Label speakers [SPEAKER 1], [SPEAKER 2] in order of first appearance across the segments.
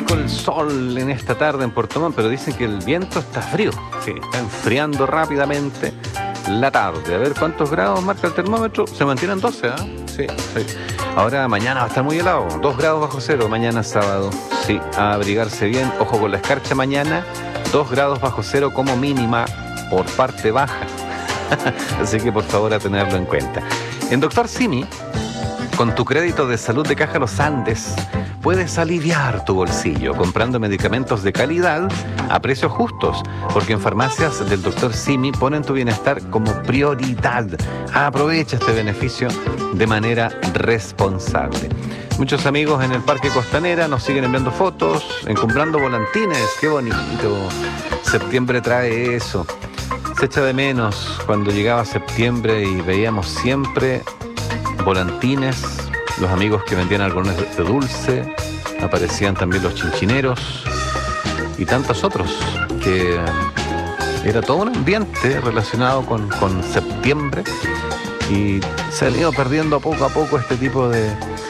[SPEAKER 1] rico el sol en esta tarde en Puerto Montt, pero dicen que el viento está frío. Sí, está enfriando rápidamente la tarde. A ver cuántos grados marca el termómetro. Se mantienen 12, ¿ah? Sí, sí. Ahora mañana va a estar muy helado. 2 grados bajo cero mañana sábado. Sí, a abrigarse bien. Ojo con la escarcha mañana. 2 grados bajo cero como mínima por parte baja. Así que por favor a tenerlo en cuenta. En Dr. Simi, con tu crédito de salud de Caja Los Andes, puedes aliviar tu bolsillo comprando medicamentos de calidad a precios justos, porque en farmacias del Dr. Simi ponen tu bienestar como prioridad. Aprovecha este beneficio de manera responsable. Muchos amigos en el Parque Costanera nos siguen enviando fotos, encumbrando volantines. ¡Qué bonito! Septiembre trae eso. Se echa de menos cuando llegaba septiembre y veíamos siempre volantines, los amigos que vendían algodones de dulce, aparecían también los chinchineros y tantos otros, que era todo un ambiente relacionado con septiembre, y se han ido perdiendo poco a poco este tipo de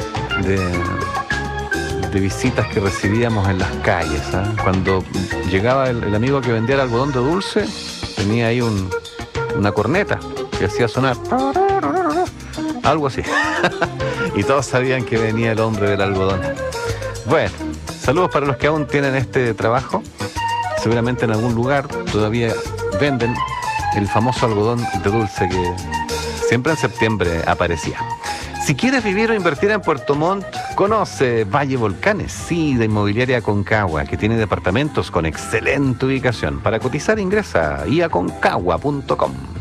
[SPEAKER 1] visitas que recibíamos en las calles, ¿eh? Cuando llegaba el amigo que vendía el algodón de dulce, tenía ahí una corneta que hacía sonar algo así. Y todos sabían que venía el hombre del algodón. Bueno, saludos para los que aún tienen este trabajo. Seguramente en algún lugar todavía venden el famoso algodón de dulce que siempre en septiembre aparecía. Si quieres vivir o invertir en Puerto Montt, conoce Valle Volcanes, sí, de Inmobiliaria Aconcagua, que tiene departamentos con excelente ubicación. Para cotizar ingresa a iaconcagua.com.